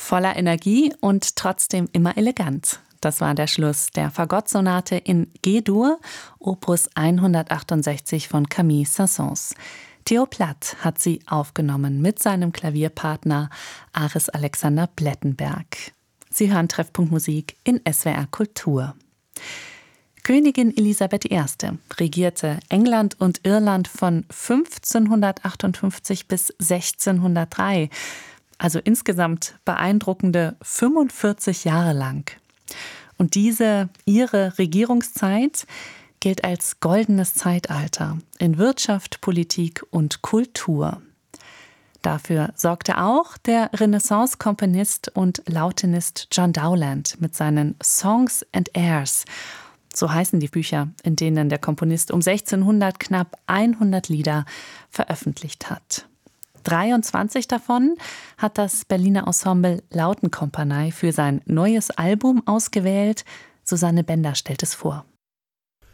Voller Energie und trotzdem immer elegant. Das war der Schluss der Fagottsonate in G-Dur, Opus 168 von Camille Saint-Saëns. Theo Platt hat sie aufgenommen mit seinem Klavierpartner Aris Alexander Plettenberg. Sie hören Treffpunkt Musik in SWR Kultur. Königin Elisabeth I. regierte England und Irland von 1558 bis 1603, also insgesamt beeindruckende 45 Jahre lang. Und ihre Regierungszeit gilt als goldenes Zeitalter in Wirtschaft, Politik und Kultur. Dafür sorgte auch der Renaissance-Komponist und Lautenist John Dowland mit seinen Songs and Airs. So heißen die Bücher, in denen der Komponist um 1600 knapp 100 Lieder veröffentlicht hat. 23 davon hat das Berliner Ensemble Lautenkompanie für sein neues Album ausgewählt. Susanne Bender stellt es vor.